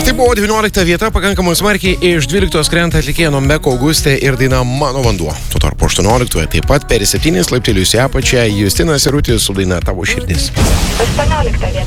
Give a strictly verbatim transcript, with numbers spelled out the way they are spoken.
Tai buvo devyniolikta vieta, pakankamai smarkiai iš dvyliktos krenta atlikėja Nomeko Augustė ir daina Mano vanduo. Tuo tarpu aštuonioliktoje taip pat per septynis laiptelius į apačią Justinas Jarutis su daina Tavo širdis. aštuoniolikta vieta.